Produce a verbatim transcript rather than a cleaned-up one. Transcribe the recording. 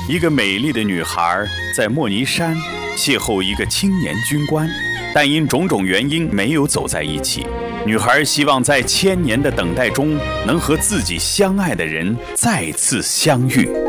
一个美丽的女孩在莫尼山邂逅一个青年军官，但因种种原因没有走在一起。女孩希望在千年的等待中，能和自己相爱的人再次相遇。